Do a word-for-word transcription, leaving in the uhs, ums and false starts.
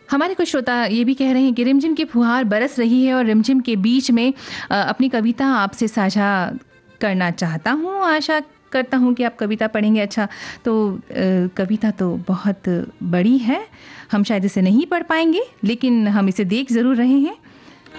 हमारे कुछ श्रोता ये भी कह रहे हैं कि रिमझिम की फुहार बरस रही है और रिमझिम के बीच में अ, अपनी कविता आपसे साझा करना चाहता हूँ। आशा करता हूँ कि आप कविता पढ़ेंगे। अच्छा, तो अ, कविता तो बहुत बड़ी है, हम शायद इसे नहीं पढ़ पाएंगे, लेकिन हम इसे देख ज़रूर रहे हैं।